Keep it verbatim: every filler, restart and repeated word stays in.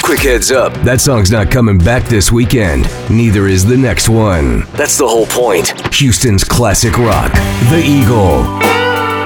Quick heads up, that song's not coming back this weekend. Neither is the next one. That's the whole point. Houston's classic rock, The Eagle.